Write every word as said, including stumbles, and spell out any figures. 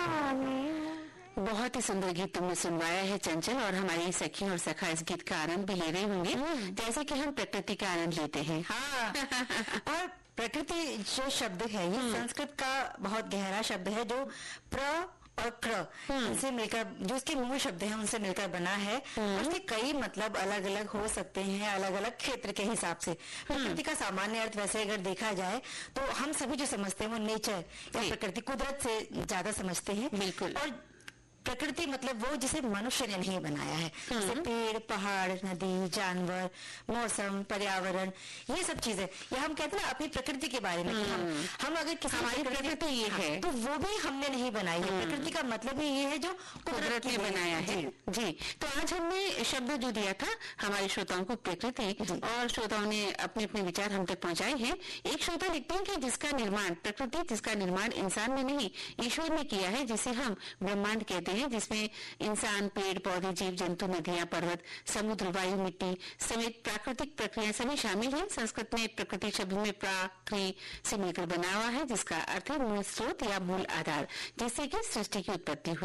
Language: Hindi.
बहुत ही सुंदर गीत तुमने सुनवाया है चंचल, और हमारी सखी और सखा इस गीत का आनंद भी ले रहे होंगे जैसे कि हम प्रकृति का आनंद लेते हैं। हाँ और प्रकृति जो शब्द है ये संस्कृत का बहुत गहरा शब्द है जो प्र और क्र इनसे मिलकर, जो इसके मूल शब्द हैं उनसे मिलकर बना है। उसके कई मतलब अलग अलग हो सकते हैं अलग अलग क्षेत्र के हिसाब से। प्रकृति का सामान्य अर्थ वैसे अगर देखा जाए तो हम सभी जो समझते हैं वो नेचर या प्रकृति कुदरत से ज्यादा समझते हैं। बिल्कुल। और प्रकृति मतलब वो जिसे मनुष्य ने नहीं बनाया है, जैसे पेड़, पहाड़, नदी, जानवर, मौसम, पर्यावरण, ये सब चीजें। या हम कहते हैं ना अपनी प्रकृति के बारे में कि हम हम अगर किसी हमारी प्रकृति ये है तो वो भी हमने नहीं बनाई है। प्रकृति का मतलब ही ये है जो कुदरत ने बनाया है। जी, तो आज हमने शब्द जो दिया था हमारे श्रोताओं को प्रकृति, और श्रोताओं ने अपने अपने विचार हम तक पहुंचाए हैं। एक श्रोता लिखते हैं कि जिसका निर्माण प्रकृति जिसका निर्माण इंसान ने नहीं ईश्वर ने किया है, जिसे हम ब्रह्मांड कहते हैं, जिसमें इंसान, पेड़ पौधे, जीव जंतु, नदियां, पर्वत, समुद्र, वायु, मिट्टी समेत प्राकृतिक प्रक्रिया सभी शामिल है। संस्कृत में प्रकृति शब्द में प्राकृ से मिलकर बना हुआ है, जिसका अर्थ है मूल स्रोत या मूल आधार, जिससे कि सृष्टि की उत्पत्ति हुई।